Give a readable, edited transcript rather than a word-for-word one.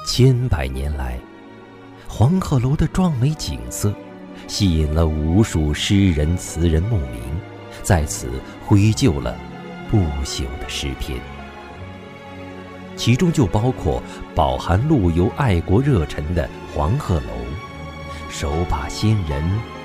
千百年来，黄鹤楼的壮美景色吸引了无数诗人词人慕名，在此绘就了不朽的诗篇，其中就包括饱含陆游爱国热忱的黄鹤楼，手把新人